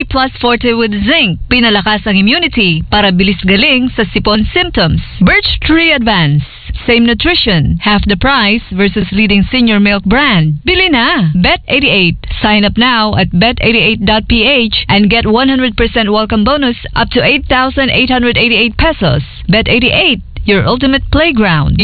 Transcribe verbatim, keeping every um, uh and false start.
Plus Forte with zinc. Pinalakas ang immunity para bilis galing sa sipon symptoms. Birch Tree Advance. Same nutrition, half the price versus leading senior milk brand. Bili na! Bet eighty-eight. Sign up now at bet eighty-eight dot p h and get one hundred percent welcome bonus up to eight thousand eight hundred eighty-eight pesos. Bet eighty-eight, your ultimate playground.